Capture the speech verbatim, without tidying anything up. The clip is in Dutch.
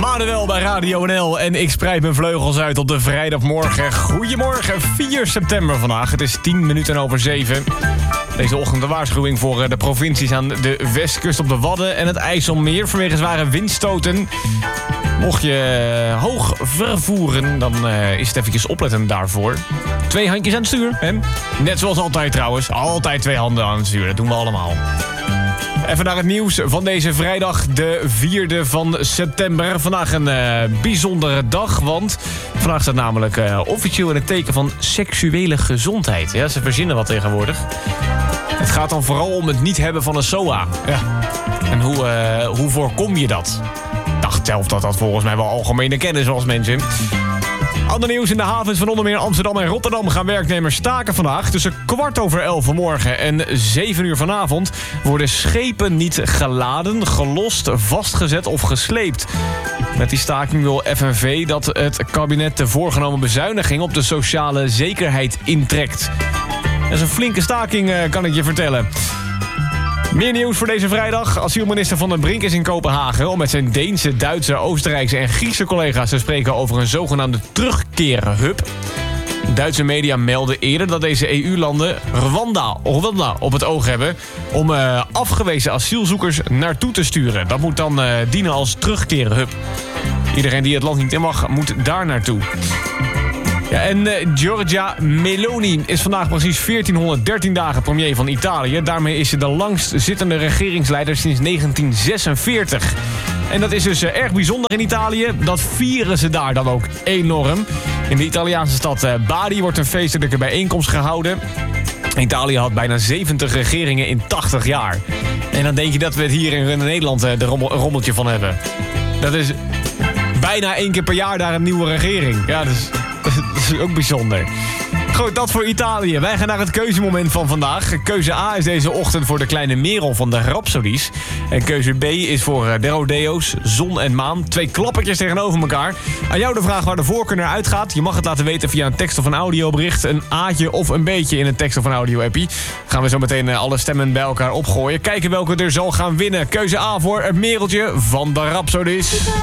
Manuel bij Radio N L en ik spreid mijn vleugels uit op de vrijdagmorgen. Goedemorgen, vier september vandaag. Het is tien minuten over zeven. Deze ochtend de waarschuwing voor de provincies aan de westkust op de Wadden en het IJsselmeer vanwege zware windstoten. Mocht je hoog vervoeren, dan uh, is het eventjes opletten daarvoor. Twee handjes aan het stuur, hè? Net zoals altijd trouwens. Altijd twee handen aan het stuur, dat doen we allemaal. Even naar het nieuws van deze vrijdag, de vierde van september. Vandaag een uh, bijzondere dag, want vandaag staat namelijk uh, officieel in het teken van seksuele gezondheid. Ja, ze verzinnen wat tegenwoordig. Het gaat dan vooral om het niet hebben van een S O A. Ja. En hoe, uh, hoe voorkom je dat? Ik dacht zelf dat dat volgens mij wel algemene kennis was, mensen. Ander nieuws: in de havens van onder meer Amsterdam en Rotterdam gaan werknemers staken vandaag. Tussen kwart over elf vanmorgen en zeven uur vanavond worden schepen niet geladen, gelost, vastgezet of gesleept. Met die staking wil F N V dat het kabinet de voorgenomen bezuiniging op de sociale zekerheid intrekt. Dat is een flinke staking, kan ik je vertellen. Meer nieuws voor deze vrijdag. Asielminister Van den Brink is in Kopenhagen om met zijn Deense, Duitse, Oostenrijkse en Griekse collega's te spreken over een zogenaamde terugkerenhub. Duitse media melden eerder dat deze E U-landen Rwanda, Rwanda op het oog hebben om uh, afgewezen asielzoekers naartoe te sturen. Dat moet dan uh, dienen als terugkerenhub. Iedereen die het land niet in mag, moet daar naartoe. Ja, en uh, Giorgia Meloni is vandaag precies veertienhonderddertien dagen premier van Italië. Daarmee is ze de langst zittende regeringsleider sinds negentien zesenveertig. En dat is dus uh, erg bijzonder in Italië. Dat vieren ze daar dan ook enorm. In de Italiaanse stad uh, Bari wordt een feestelijke bijeenkomst gehouden. Italië had bijna zeventig regeringen in tachtig jaar. En dan denk je dat we het hier in Nederland uh, de rommel, een rommeltje van hebben. Dat is bijna één keer per jaar daar een nieuwe regering. Ja, dat is... Dat is ook bijzonder. Goed, dat voor Italië. Wij gaan naar het keuzemoment van vandaag. Keuze A is deze ochtend voor de kleine Merel van de Rhapsodies. En keuze B is voor de Rodeo's, Zon en Maan. Twee klappertjes tegenover elkaar. Aan jou de vraag waar de voorkeur naar uitgaat. Je mag het laten weten via een tekst of een audiobericht. Een A'tje of een B'tje in een tekst of een audio-appie. Gaan we zo meteen alle stemmen bij elkaar opgooien. Kijken welke er zal gaan winnen. Keuze A voor het Mereltje van de Rhapsodies.